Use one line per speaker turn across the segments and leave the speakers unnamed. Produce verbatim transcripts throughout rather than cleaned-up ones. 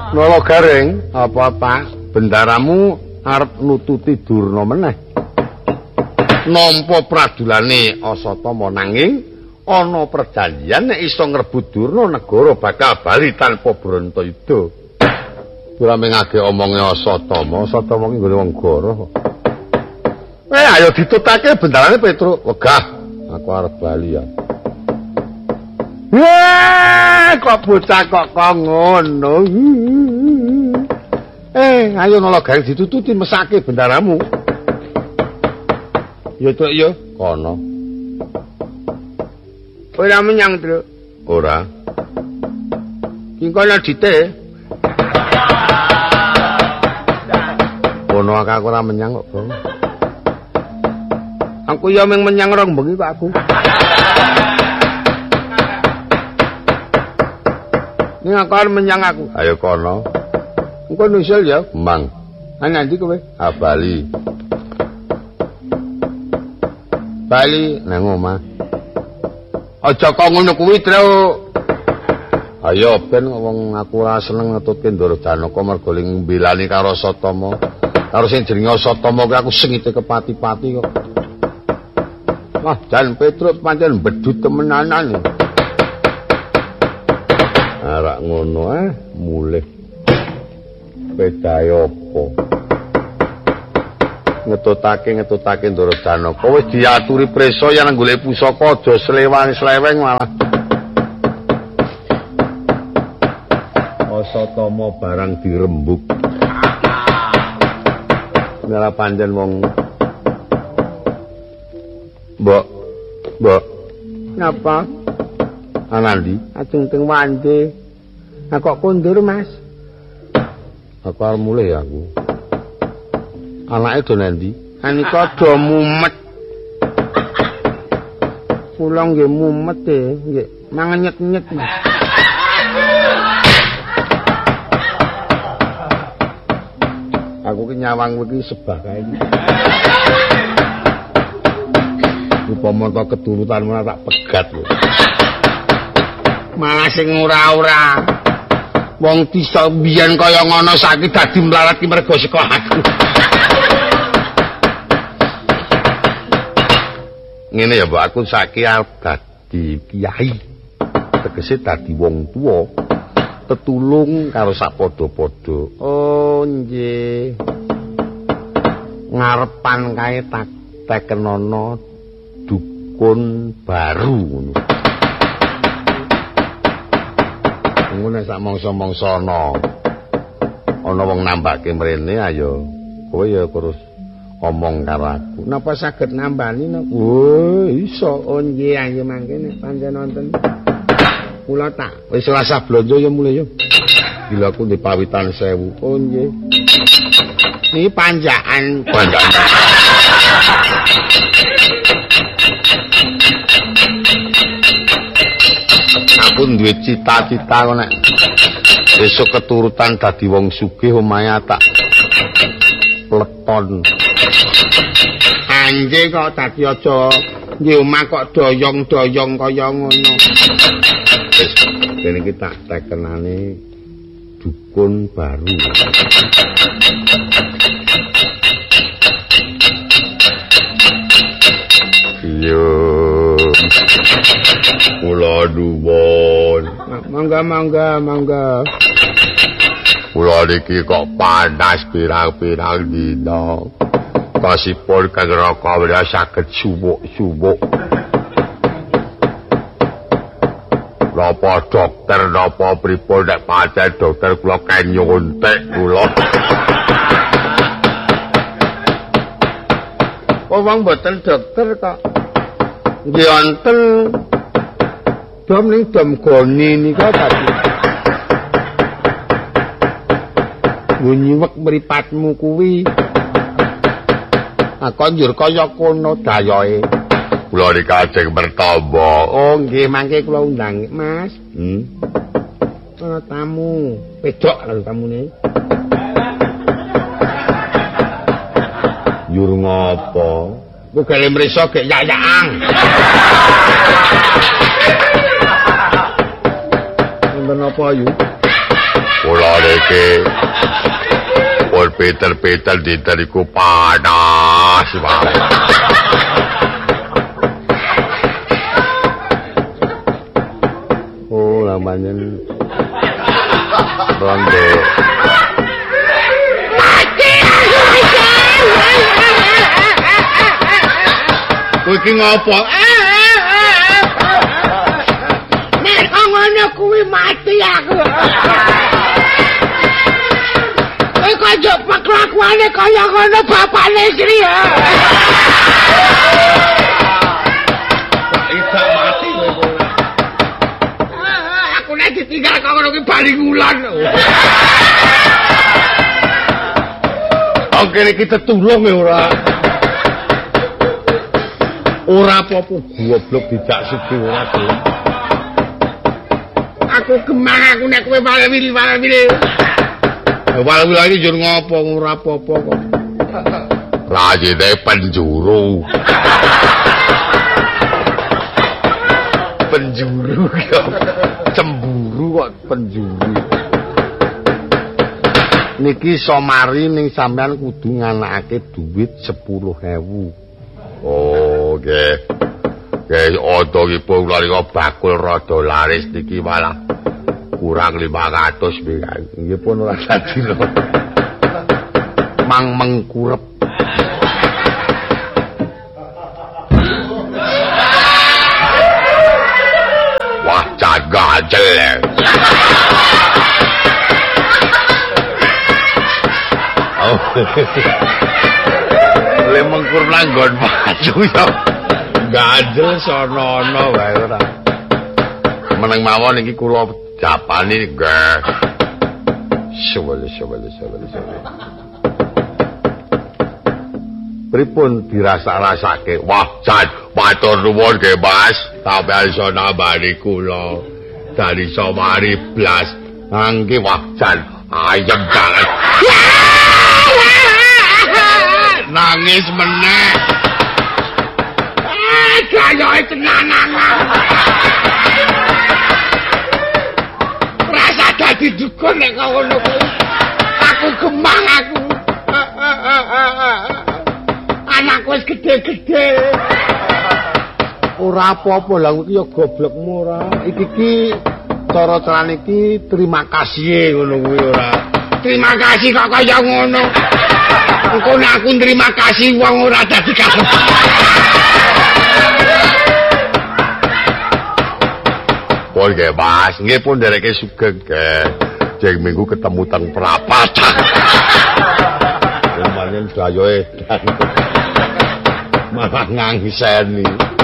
Nala Garing, apa Pak? Bendaramu arep nututi Durna meneh. Nampa pradulane Asatama nanging ana perjanjian nek iso ngrebut Durna negara bakal bali tanpa Brantayuda. Ora mengage omonge Asatama, Asatama ki nggone wong goro kok. Eh ayo ditutake bendarane Petruk. Wegah, aku arep bali ya. Wah, kok bocah kok kok ngono. Eh, ayo Nala Garing ditututi mesake bendaramu. Ya Truk ya, kono. Ora menyang, Truk. Ora. Ki kono dite. Kono aku ora menyang kok, Bang. Aku ya mung menyang rong bengi kok aku. Ning aku arep menyang aku. Ayo kono. Engko nusul ya, Mang. Ana ndi kowe? Ah Bali. Bali nang omah. Aja kok ngono kuwi, Truk. Ayo ben wong aku ora seneng ngetutke Ndara Janaka mergo ling mbelani karo Asatama. Karo sing jenenge Asatama kuwi aku sengite kepati-pati kok. Wah, Jan Petruk pancen bedut temenanan. Arak ngono eh mulih. Bedae apa? Ngetutake ngetutake Ndara Janaka wis diaturi prisa yen golek pusaka aja slewang-sleweng malah. Asatama barang dirembuk. Nara pancen wong Mbok, Mbok. Napa? Anandi, ajeng teng wande. Nah kok kondur, Mas? Aku arep mulih aku. Anake do nendi? Anika do mumet. Kula nggih mumet e, nggih mangenyet-nyet, Mas. Aku ki nyawang iki sebah kae iki. Upama to keturutanmu tak pegat lho. Malah sing ora-ora. Wong disa biyen kaya ngono saiki dadi mlarat ki mergo saka aku. Ngene ya, Mbak, aku saiki arep dadi kiai. Tegese dadi wong tuwa. Tetulung karo sak padha-padha. Oh, nggih. Ngarepan kae tak tekenono dukun baru ngono. Ngono sak mangsa-mangsa ana. Ana wong nambahke mrene ayo. Kowe ya terus omong karo aku. Napa saged nambani? Oh, iso. Oh nggih, ayo mangke nek pancen wonten. Kula tak wis Selasa blonjo ya mulih ya. Gila aku di pawitan sewu. Oh nggih. Niki panjakan, panjakan. Aku duwe cita-cita kok nek esuk keturutan dadi wong sugih omahe tak pleton. Anjing kok dadi aja nggih omah kok doyong-doyong kaya ngono. Wis kene iki tak tekenane dukun baru. Yo. Kula nuwun. Mangga mangga mangga. Kula niki kok panas pirang-pirang dina. Kasipun Kang Raka wis saged suwuk-suwuk. Napa dokter napa pripun nek pancen dokter kula kan nyuntik kula. Oh wong mboten dokter kok. Nggih wonten dom ning dom goni nika tadi. Nyiwek mripatmu kuwi. Ah kok njur kaya kono dayoe. Kula niki ajeng bertamba. Oh nggih mangke kula undang, Mas. Hmm. Ana tamu, pedhok lho tamune. Njur ngopo? Ku gale mrisa gek yayaang. Wonten apa ayu? Kula niki pun Peter-Peter dinten iku panas banget. Oh, namanya rondo. Kowe iki ngopo?
Nek ngono kuwi mati aku. Kowe kok kelakuane kaya ngono bapakne Sri ya.
Isa mati kowe ora.
Aku nek ditinggal kok ngono ki bali ngulan.
Oke iki tetulung ya ora. Ora apa-apa goblok dijak sugih ora gelem.
Aku gemang aku nek kowe wali-wali.
Wali-wali iki njur ngopo ora apa-apa kok. Rajine penjuru. Penjuru ya. Cemburu kok penjuru. Niki somari ning sampean kudu nganakake duit sepuluh ewu. Oh, nggih. Nggih, otongipun kula bakul rada laris niki malah kurang lima ratus nggih pun ora dadi lho. Mang mengkurep. Wah, jagajel. Oh. Le mengkur langgon baju ya. Gajel sono-ono wae ora. Meneng mawon iki kula japani nggih. Syawal syawal syawal syawal. Pripun dirasa-rasake? Wah, jan matur nuwun nggih Mas. Sampeyan iso nambani kula dari somari blas. Nggih wah jan ayem banget. Nangis meneh.
Ah, gayoe tenanan. Rasa dadi dukun nek ngono kuwi. Aku gemang aku. Anakku wis gede-gede.
Ora apa-apa lha iki ya goblokmu ora. Iki ki cara carane iki terima kasih ngono kuwi ora.
Terima kasih kok kaya ngono. Engko nek aku terima kasih wong ora dadi kasep.
Pun nggih Mas, nggih pun dereke sugeng nggih. Jeng minggu ketemu teng perapatan. Kemarin dayoe dan malah ngangiseni.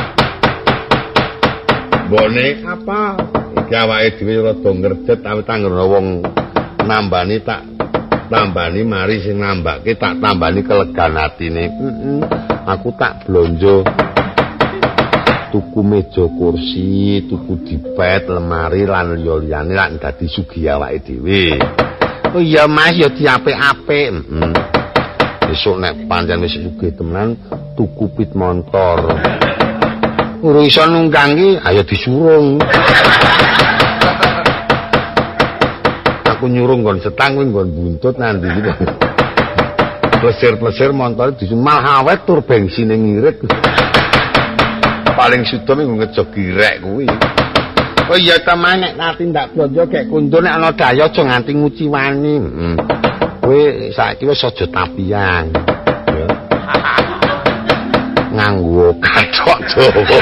Bone apa? Iki awake dhewe rada ngredet awit anggere wong nambani tak tambani mari sing nambake tak tambani kelegan atine. Heeh. Aku tak blonjo tuku meja kursi, tuku dipet, lemari lan liya-liyane lan dadi sugih awake dhewe. Oh iya Mas, ya diapik-apik. Heeh. Besok nek pancen wis sugih temenan tuku pit motor. Urung iso nunggang ki, ayo disurung. Aku nyurung nggon setang kuwi nggon buntut nanti iki. Plesir-plesir montore disun malah awet tur bensine ngirit. Paling sudo minggu ngejog girek kuwi. Oh iya ta nek nati ndak blonjo gek kundur nek ana daya aja nganti nguci wani. Heeh. Kowe saiki wis aja tapian. Ya. Nganggo kathok dawa.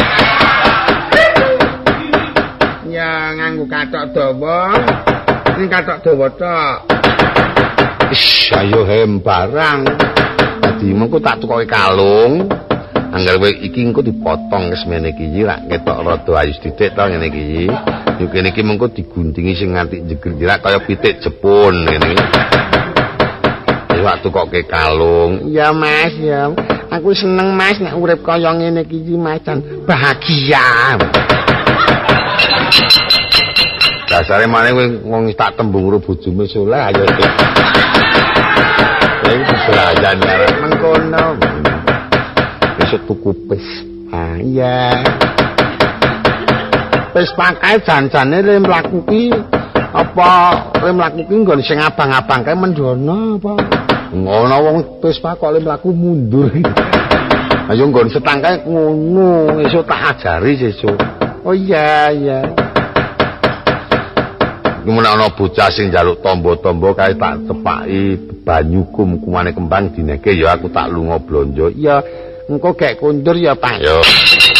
Ya nganggo kathok dawa. Ning kathok dawa tok.
Ish, ayo hem barang. Dadi mengko tak tukoke kalung. Angger kowe iki engko dipotong kesmene iki rak ketok rada ayu sithik to ngene iki. Yo kene iki mengko diguntingi sing nganti jeger-jerak kaya pitik Jepun ngene iki. Wis tukoke kalung. Ya Mas, ya. Aku seneng Mas nek urip kaya ngene iki Mas jan bahagia. Dasare maneh kowe wong tak tembung karo bojomu soleh ayo. Iki diselayan karo mengkono. Besok tuku pes. Ah iya. Pes pakai jan-jane le mlaku ki Apa kowe mlaku ki nggon sing abang-abang kae mendono apa? Ngono wong wis kok le mlaku mundur. Ayo nggon setang kae ngono, esuk tak ajari sesuk. Oh iya iya. Mun ana bocah sing njaluk tombo-tombo kae tak cepaki banyu kum-kumane kembang dineke ya aku tak lunga blonjo. Ya engko gek kondur ya Pak. Yo.